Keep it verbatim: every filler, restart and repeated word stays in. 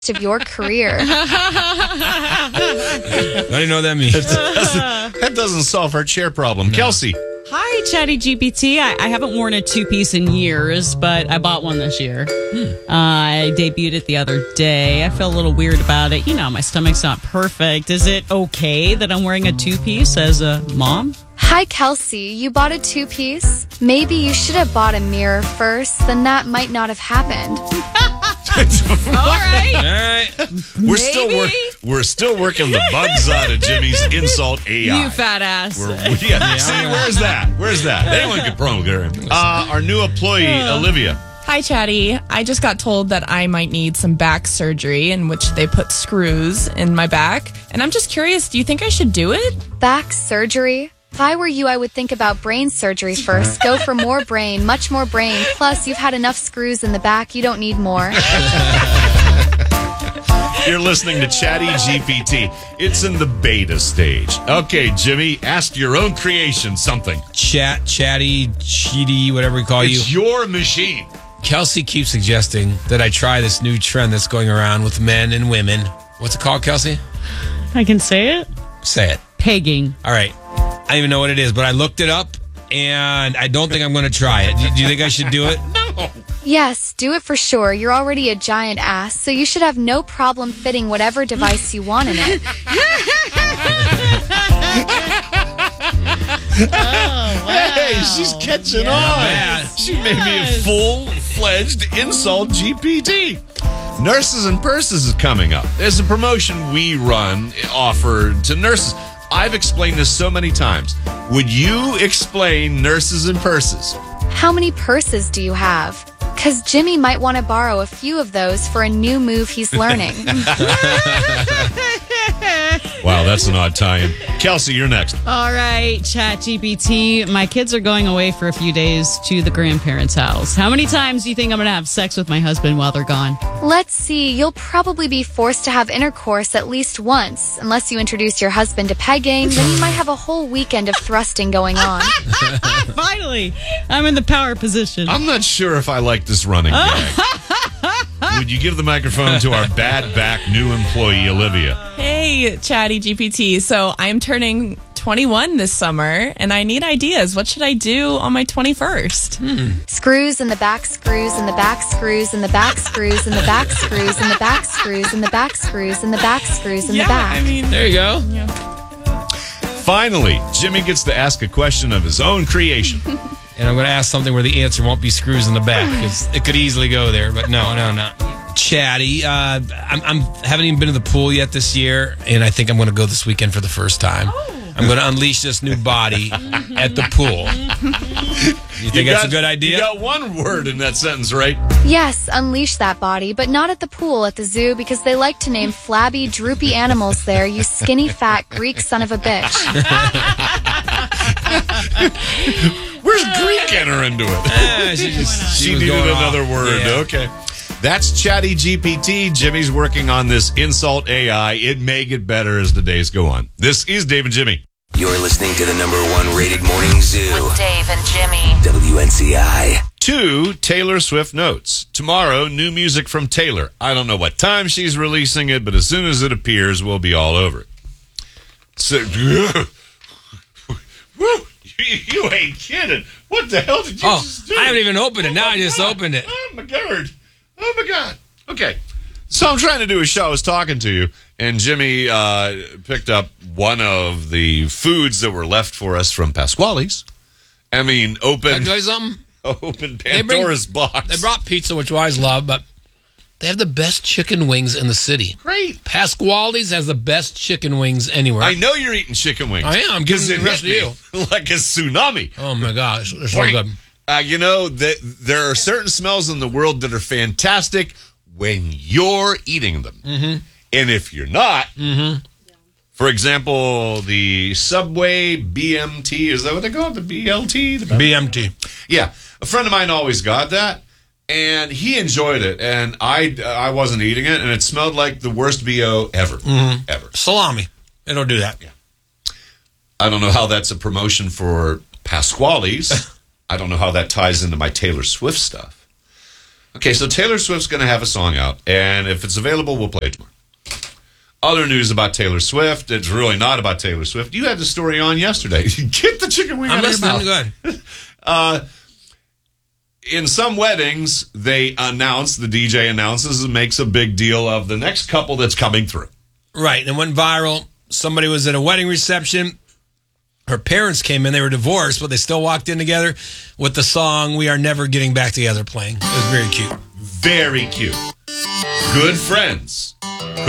of your career. I don't know what that means. That doesn't, that doesn't solve our chair problem. No. Kelsey. Hi, Chatty G P T. I, I haven't worn a two-piece in years, but I bought one this year. Hmm. Uh, I debuted it the other day. I feel a little weird about it. You know, my stomach's not perfect. Is it okay that I'm wearing a two-piece as a mom? Hi, Kelsey. You bought a two-piece? Maybe you should have bought a mirror first. Then that might not have happened. All right. All right. We're still wor- we're still working the bugs out of Jimmy's insult A I. You fat ass. We're, yeah, yeah. See, where's that? Where's that? Anyone can program. Uh, our new employee, uh, Olivia. Hi, Chatty. I just got told that I might need some back surgery in which they put screws in my back. And I'm just curious, do you think I should do it? Back surgery? If I were you, I would think about brain surgery first. Go for more brain, much more brain. Plus, you've had enough screws in the back. You don't need more. You're listening to Chatty G P T. It's in the beta stage. Okay, Jimmy, ask your own creation something. Chat, chatty, cheaty, whatever we call you. It's your machine. Kelsey keeps suggesting that I try this new trend that's going around with men and women. What's it called, Kelsey? I can say it. Say it. Pegging. All right. I don't even know what it is, but I looked it up, and I don't think I'm going to try it. Do, do you think I should do it? No. Yes, do it for sure. You're already a giant ass, so you should have no problem fitting whatever device you want in it. Oh, wow. Hey, she's catching Yeah, on. man. She made me a full-fledged insult G P T. Nurses and Purses is coming up. There's a promotion we run offered to nurses. I've explained this so many times. Would you explain Nurses and Purses? How many purses do you have? Because Jimmy might want to borrow a few of those for a new move he's learning. Wow, that's an odd tie-in. Kelsey, you're next. All right, Chat G P T. My kids are going away for a few days to the grandparents' house. How many times do you think I'm going to have sex with my husband while they're gone? Let's see, you'll probably be forced to have intercourse at least once. Unless you introduce your husband to pegging, then you might have a whole weekend of thrusting going on. Finally, I'm in the power position. I'm not sure if I like this running gag. Would you give the microphone to our bad back new employee, Olivia? Hey, Chatty G P T. So I'm turning twenty-one this summer, and I need ideas. What should I do on my twenty-first? Hmm. Screws in the back, screws in the back, screws in the back, screws in the back, screws in the back, screws in the back, screws in the back, screws in the Yeah, back. I mean, There you go. yeah. Finally, Jimmy gets to ask a question of his own creation. And I'm going to ask something where the answer won't be screws in the back, because it could easily go there, but no, no, no. Chatty, uh, I'm, I'm haven't even been to the pool yet this year, and I think I'm going to go this weekend for the first time. Oh. I'm going to unleash this new body at the pool. You think You that's got- a good idea? You got one word in that sentence, right? Yes, unleash that body, but not at the pool at the zoo because they like to name flabby, droopy animals there, you skinny, fat Greek son of a bitch. Where's Greek enter into it? Ah, she just, she She was needed going off. another word. Yeah. Okay. That's Chatty G P T. Jimmy's working on this insult A I. It may get better as the days go on. This is Dave and Jimmy. You're listening to the number one rated morning zoo. With Dave and Jimmy. W N C I. Two Taylor Swift notes. Tomorrow, new music from Taylor. I don't know what time she's releasing it, but as soon as it appears, we'll be all over it. So, woo, you, you ain't kidding. What the hell did you Oh, just do? I haven't even opened it. Now I just God. opened it. Oh, my God. Oh, my God. Okay. So I'm trying to do a show. I was talking to you, and Jimmy uh, picked up one of the foods that were left for us from Pasquale's. I mean, Can I open, tell you something? open They bring- Pandora's box. They brought pizza, which I always love, but they have the best chicken wings in the city. Great. Pasquale's has the best chicken wings anywhere. I know you're eating chicken wings. I am. I'm giving 'Cause the it rest hit of me like a tsunaami. Oh my gosh, they're so good. Uh, you know, that there are certain smells in the world that are fantastic when you're eating them. Mm-hmm. And if you're not, mm-hmm. for example, the Subway B M T, is that what they call it? The B L T? The B M T. Yeah. A friend of mine always got that, and he enjoyed it, and I, I wasn't eating it, and it smelled like the worst B O ever. Mm-hmm. Ever. Salami. They don't do that. Yeah. I don't know how that's a promotion for Pasquale's. I don't know how that ties into my Taylor Swift stuff. Okay, so Taylor Swift's going to have a song out, and if it's available, we'll play it tomorrow. Other news about Taylor Swift. It's really not about Taylor Swift. You had the story on yesterday. Get the chicken wing I'm out of your listening. mouth. Go ahead. Uh, in some weddings, they announce, the D J announces and makes a big deal of the next couple that's coming through. Right, and it went viral. Somebody was at a wedding reception. Her parents came in. They were divorced, but they still walked in together with the song "We Are Never Getting Back Together" playing. It was very cute. Very cute. Good friends.